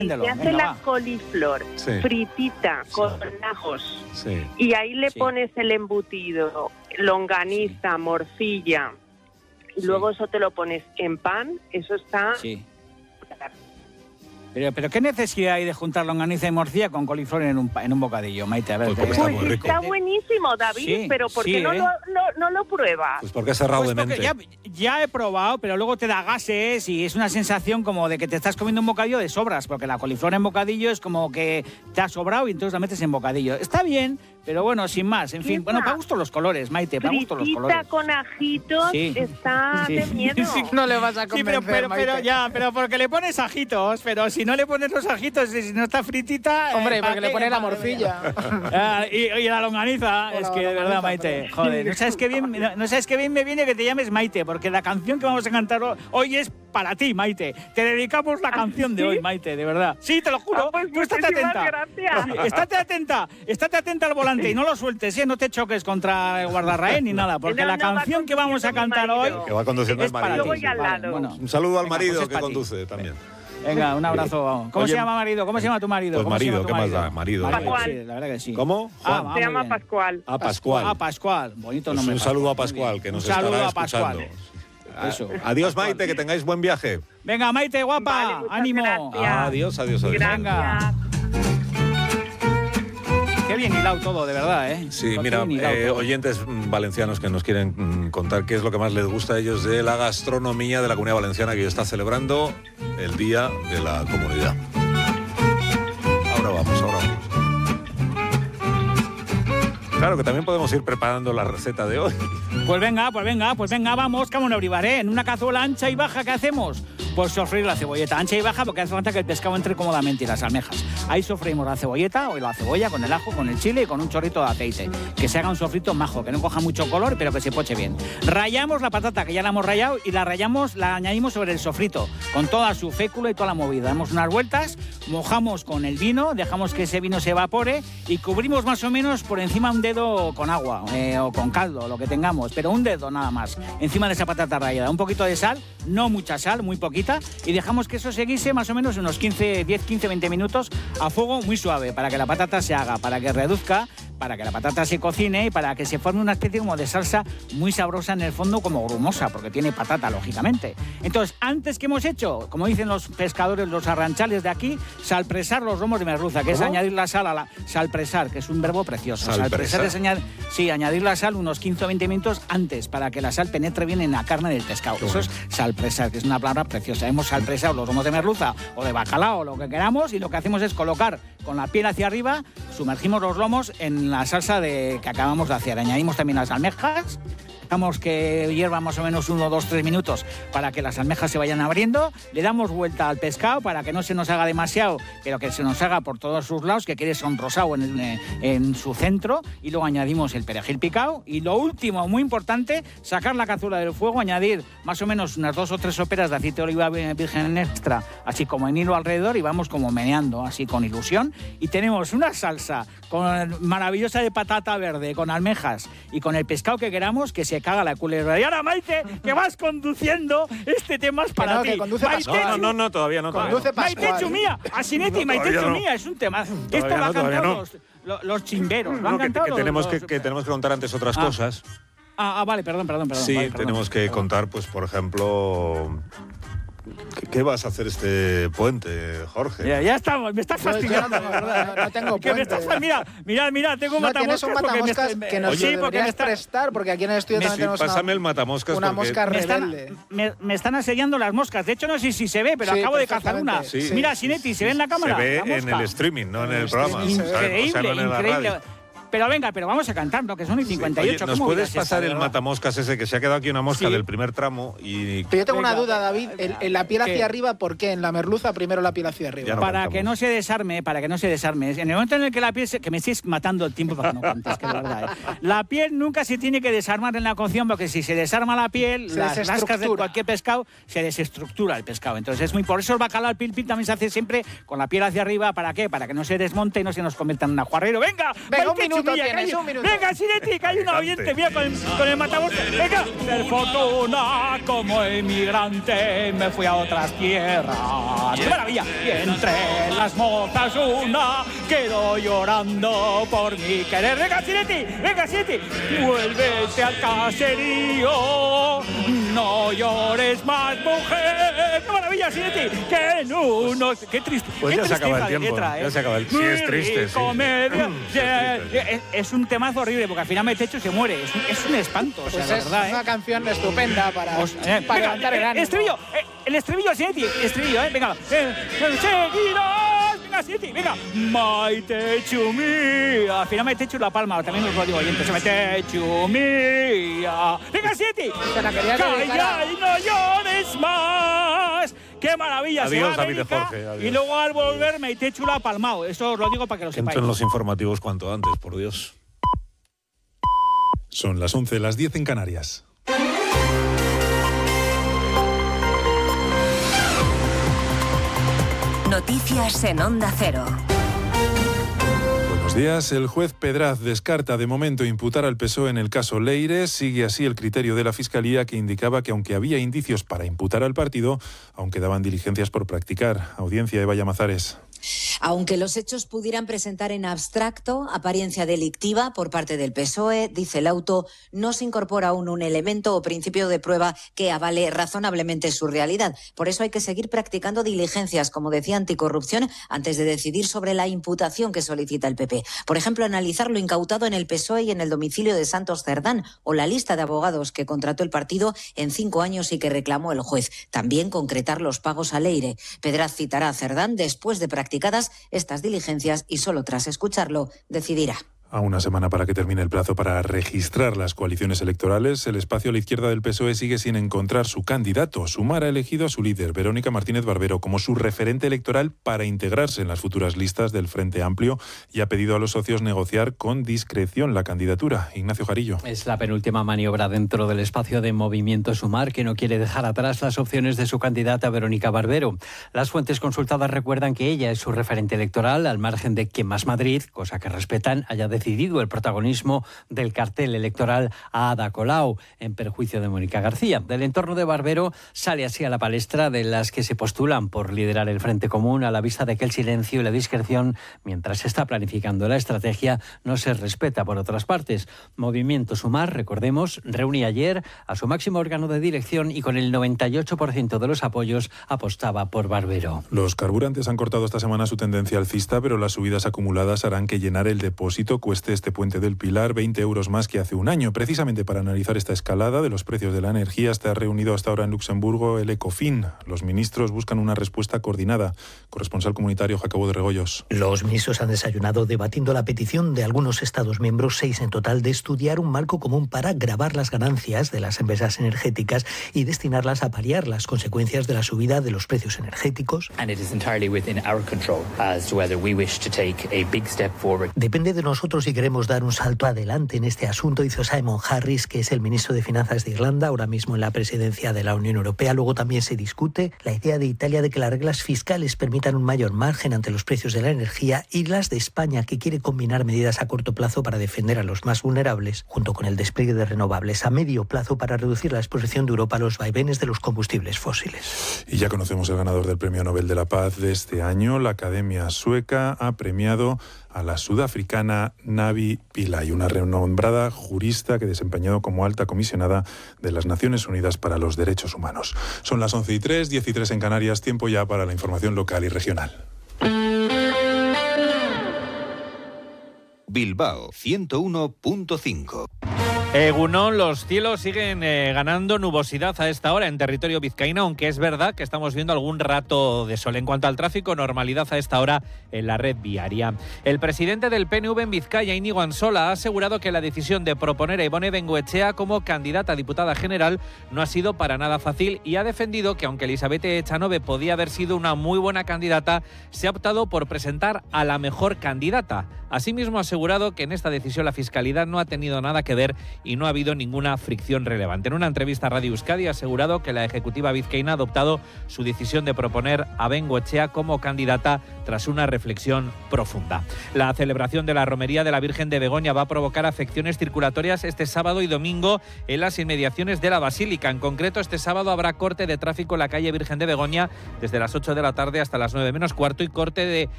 Se hace la coliflor fritita con ajos y ahí le pones el embutido, longaniza, morcilla y luego eso te lo pones en pan, eso está... Pero ¿qué necesidad hay de juntar longaniza y morcilla con coliflor en un bocadillo, Maite? A ver, pues está muy rico. Está buenísimo, David, pero ¿por qué no lo pruebas? Pues porque es cerrado de mente. Ya he probado, pero luego te da gases y es una sensación como de que te estás comiendo un bocadillo de sobras, porque la coliflor en bocadillo es como que te ha sobrado y entonces la metes en bocadillo. Está bien, pero bueno, sin más. En fin, bueno, para gusto los colores, Maite, para gusto los colores. Con ajitos está de miedo. No le vas a convencer, pero porque le pones ajitos, pero si no le pones los ajitos, si no está fritita... Hombre, porque le pones la morcilla. y la longaniza. Es que de verdad, Maite, joder, ¿no sabes qué bien me viene que te llames Maite? Porque la canción que vamos a cantar hoy es para ti, Maite. Te dedicamos la canción de hoy, Maite, de verdad. Sí, te lo juro. Pues tú estate atenta. Gracias. Estate atenta al volante y no lo sueltes, no te choques contra el guardarraén ni nada, porque la canción que vamos a cantar hoy que va conduciendo el marido. Yo voy al lado. Bueno, un saludo al marido que conduce también. Venga, un abrazo, vamos. ¿Cómo se llama marido? ¿Cómo se llama tu marido? Pues marido, ¿qué más da? Marido. Pascual. Sí, la verdad que sí. ¿Cómo? Se llama Pascual. Pascual. Pascual. Bonito nombre. Un saludo a Pascual, que nos estará escuchando. Eso. Adiós, Maite, que tengáis buen viaje. Venga, Maite, guapa, ánimo. Adiós. Venga. Qué bien hilado todo, de verdad, ¿eh? Sí, mira, oyentes valencianos que nos quieren contar qué es lo que más les gusta a ellos de la gastronomía de la Comunidad Valenciana, que hoy está celebrando el Día de la Comunidad. Ahora vamos. Claro que también podemos ir preparando la receta de hoy. Pues venga, vamos, cámonos, Bribaré. En una cazuela ancha y baja, ¿qué hacemos? Pues sofreír la cebolleta ancha y baja, porque hace falta que el pescado entre cómodamente y las almejas. Ahí sofreímos la cebolleta o la cebolla con el ajo, con el chile y con un chorrito de aceite. Que se haga un sofrito majo, que no coja mucho color, pero que se poche bien. Rallamos la patata, que ya la hemos rallado, y la añadimos sobre el sofrito, con toda su fécula y toda la movida. Damos unas vueltas, mojamos con el vino, dejamos que ese vino se evapore y cubrimos más o menos por encima un dedo con agua o con caldo, lo que tengamos, pero un dedo nada más, encima de esa patata rallada. Un poquito de sal, no mucha sal, muy poquita, y dejamos que eso se guise más o menos unos 10, 15, 20 minutos a fuego muy suave, para que la patata se haga, para que reduzca, para que la patata se cocine y para que se forme una especie como de salsa muy sabrosa en el fondo, como grumosa, porque tiene patata, lógicamente. Entonces, antes que hemos hecho, como dicen los pescadores, los arranchales de aquí, salpresar los lomos de merluza, que es añadir la sal a la... Salpresar, que es un verbo precioso. Salpresar es añadir la sal unos 15 o 20 minutos antes, para que la sal penetre bien en la carne del pescado. Eso es salpresar, que es una palabra preciosa. Hemos salpresado los lomos de merluza o de bacalao o lo que queramos, y lo que hacemos es colocar con la piel hacia arriba, sumergimos los lomos en la salsa que acabamos de hacer. Añadimos también las almejas, dejamos que hierva más o menos 1, 2, 3 minutos para que las almejas se vayan abriendo, le damos vuelta al pescado para que no se nos haga demasiado, pero que se nos haga por todos sus lados, que quede sonrosado en su centro, y luego añadimos el perejil picado, y lo último, muy importante, sacar la cazuela del fuego, añadir más o menos unas 2 o 3 soperas de aceite de oliva virgen extra, así como en hilo alrededor, y vamos como meneando, así con ilusión, y tenemos una salsa maravillosa de patata verde, con almejas y con el pescado que queramos, que se caga la culebra. Y ahora, Maite, que vas conduciendo, este tema es para ti. No, todavía no. Conduce Pascual. Maite Chumía, Asinetti, Maite Chumía, es un tema. Esto lo han cantado los chimberos. Que tenemos que contar antes otras cosas. Vale, perdón. Sí, vale, tenemos que contar, pues, por ejemplo... ¿Qué vas a hacer este puente, Jorge? Ya estamos, me estás fastidiando. No tengo puente. Mira, tengo un matamoscas. Tienes un matamoscas que nos deberías prestar, porque aquí en el estudio también tenemos pásame el matamoscas, una mosca rebelde. Me están asediando las moscas. De hecho, no sé si se ve, pero acabo de cazar una. Sí. Mira, Sinetti, ¿se ve en la cámara? Se ve en el streaming, no en el programa. Increíble. Pero venga, vamos a cantar, ¿no? Que son 58. Oye, ¿nos puedes pasar el matamoscas ese? Que se ha quedado aquí una mosca del primer tramo y... Pero yo tengo una duda, David. En la piel hacia arriba, ¿por qué? En la merluza primero la piel hacia arriba. Para que no se desarme. En el momento en el que la piel... Que me estéis matando el tiempo para que no cantes, que es verdad, ¿eh? La piel nunca se tiene que desarmar en la cocción, porque si se desarma la piel, las lascas de cualquier pescado, se desestructura el pescado. Entonces es por eso el bacalao al pil también se hace siempre con la piel hacia arriba. ¿Para qué? Para que no se desmonte y no se nos convierta en un ajuarrero. ¡Venga, un minuto! minuto tienes, un minuto. Venga, Sireti, que hay un oyente, mira, con el matamosca. Venga, de fortuna como emigrante me fui a otras tierras. ¡Qué maravilla! Y entre las mozas una quedó llorando por mi querer. Venga, Sireti, vuélvete al caserío, no llores más, mujer. ¡Qué maravilla, Sireti! Que en uno... ¡Qué triste! Pues qué ya se acaba el triste tiempo, letra, ya se acaba el... Sí, es triste, sí. Es un temazo horrible, porque al final Metechu se muere. Es un espanto, o sea, Pues la es verdad, una canción estupenda para levantar el ánimo. El estribillo, Sireti, venga. Seguirás, venga, Sireti, venga. Maitechu mía. Al final Metechu la palma, también os lo digo, oyentes. Maitechu mía. Venga, Sireti. Calla y no llores más. ¡Qué maravilla! Adiós, David de Jorge. Adiós. Y luego al volver Meitechu la ha palmado. Eso os lo digo para que lo sepáis. Entren los informativos cuanto antes, por Dios. Son las 11, las 10 en Canarias. Noticias en Onda Cero. Buenos días. El juez Pedraz descarta de momento imputar al PSOE en el caso Leire. Sigue así el criterio de la Fiscalía, que indicaba que aunque había indicios para imputar al partido, aún quedaban diligencias por practicar. Audiencia de Llamazares. Aunque los hechos pudieran presentar en abstracto apariencia delictiva por parte del PSOE, dice el auto, no se incorpora aún un elemento o principio de prueba que avale razonablemente su realidad. Por eso hay que seguir practicando diligencias, como decía Anticorrupción, antes de decidir sobre la imputación que solicita el PP. Por ejemplo, analizar lo incautado en el PSOE y en el domicilio de Santos Cerdán, o la lista de abogados que contrató el partido en 5 años y que reclamó el juez. También concretar los pagos a Leire. Pedraz citará a Cerdán después de practicadas estas diligencias y solo tras escucharlo decidirá. A una semana para que termine el plazo para registrar las coaliciones electorales, el espacio a la izquierda del PSOE sigue sin encontrar su candidato. Sumar ha elegido a su líder, Verónica Martínez Barbero, como su referente electoral para integrarse en las futuras listas del Frente Amplio y ha pedido a los socios negociar con discreción la candidatura. Ignacio Jarillo. Es la penúltima maniobra dentro del espacio de Movimiento Sumar, que no quiere dejar atrás las opciones de su candidata Verónica Barbero. Las fuentes consultadas recuerdan que ella es su referente electoral, al margen de que Más Madrid, cosa que respetan, haya decidido el protagonismo del cartel electoral a Ada Colau, en perjuicio de Mónica García. Del entorno de Barbero sale así a la palestra de las que se postulan por liderar el Frente Común, a la vista de que el silencio y la discreción, mientras se está planificando la estrategia, no se respeta por otras partes. Movimiento Sumar, recordemos, reunía ayer a su máximo órgano de dirección y con el 98% de los apoyos apostaba por Barbero. Los carburantes han cortado esta semana su tendencia alcista, pero las subidas acumuladas harán que llenar el depósito cueste este puente del Pilar 20 euros más que hace un año. Precisamente para analizar esta escalada de los precios de la energía, se ha reunido hasta ahora en Luxemburgo el Ecofin. Los ministros buscan una respuesta coordinada. Corresponsal comunitario Jacobo de Regoyos. Los ministros han desayunado debatiendo la petición de algunos Estados miembros, 6 en total, de estudiar un marco común para gravar las ganancias de las empresas energéticas y destinarlas a paliar las consecuencias de la subida de los precios energéticos. Depende de nosotros si queremos dar un salto adelante en este asunto, hizo Simon Harris, que es el ministro de Finanzas de Irlanda, ahora mismo en la presidencia de la Unión Europea. Luego también se discute la idea de Italia de que las reglas fiscales permitan un mayor margen ante los precios de la energía y las de España, que quiere combinar medidas a corto plazo para defender a los más vulnerables, junto con el despliegue de renovables a medio plazo para reducir la exposición de Europa a los vaivenes de los combustibles fósiles. Y ya conocemos el ganador del Premio Nobel de la Paz de este año. La Academia Sueca ha premiado a la sudafricana Navi Pillay, una renombrada jurista que desempeñado como alta comisionada de las Naciones Unidas para los Derechos Humanos. Son las 11:03, 10:03 en Canarias, tiempo ya para la información local y regional. Bilbao 101.5. Egunon, los cielos siguen ganando nubosidad a esta hora en territorio vizcaíno, aunque es verdad que estamos viendo algún rato de sol. En cuanto al tráfico, normalidad a esta hora en la red viaria. El presidente del PNV en Vizcaya, Íñigo Ansola, ha asegurado que la decisión de proponer a Ibone Bengoechea como candidata a diputada general no ha sido para nada fácil y ha defendido que aunque Elizabeth Echanove podía haber sido una muy buena candidata, se ha optado por presentar a la mejor candidata. Asimismo, ha asegurado que en esta decisión la Fiscalidad no ha tenido nada que ver y no ha habido ninguna fricción relevante. En una entrevista a Radio Euskadi ha asegurado que la ejecutiva vizcaína ha adoptado su decisión de proponer a Bengoechea como candidata tras una reflexión profunda. La celebración de la romería de la Virgen de Begoña va a provocar afecciones circulatorias este sábado y domingo en las inmediaciones de la Basílica. En concreto, este sábado habrá corte de tráfico en la calle Virgen de Begoña desde las 8 de la tarde hasta las 9 menos cuarto y corte de